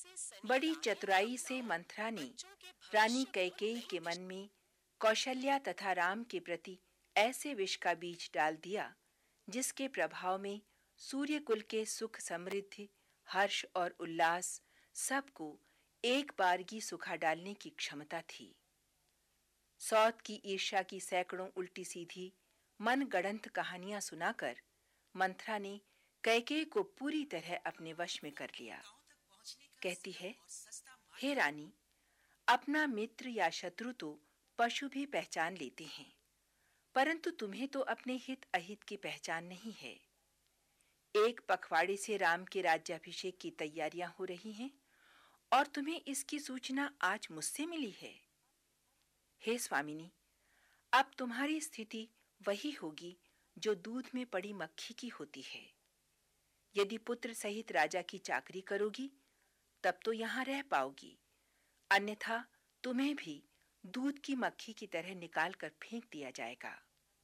बड़ी चतुराई से मंथरा ने रानी कैकेयी के मन में कौशल्या तथा राम के प्रति ऐसे विष का बीज डाल दिया जिसके प्रभाव में सूर्यकुल के सुख समृद्धि, हर्ष और उल्लास सबको एक बारगी सुखा डालने की क्षमता थी। सौत की ईर्ष्या की सैकड़ों उल्टी सीधी मनगढ़ंत कहानियां सुनाकर मंथरा ने कैकेयी को पूरी तरह अपने वश में कर लिया। कहती है, हे रानी, अपना मित्र या शत्रु तो पशु भी पहचान लेते हैं, परंतु तुम्हें तो अपने हित अहित की पहचान नहीं है। एक पखवाड़े से राम के राज्याभिषेक की तैयारियां हो रही हैं और तुम्हें इसकी सूचना आज मुझसे मिली है। हे स्वामिनी, अब तुम्हारी स्थिति वही होगी जो दूध में पड़ी मक्खी की होती है। यदि पुत्र सहित राजा की चाकरी करोगी तब तो यहां रह पाओगी, अन्यथा तुम्हें भी दूध की मक्खी की तरह निकाल कर फेंक दिया जाएगा।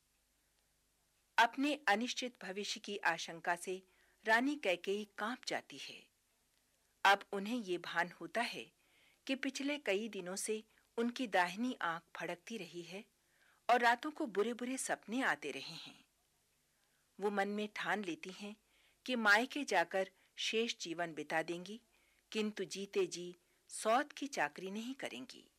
अपने अनिश्चित भविष्य की आशंका से रानी कैकेयी कांप जाती है। अब उन्हें ये भान होता है कि पिछले कई दिनों से उनकी दाहिनी आंख फड़कती रही है और रातों को बुरे-बुरे सपने आते रहे हैं। वो मन में ठान लेती हैं कि मायके जाकर शेष जीवन बिता देंगी, किंतु जीते जी सौत की चाकरी नहीं करेंगी।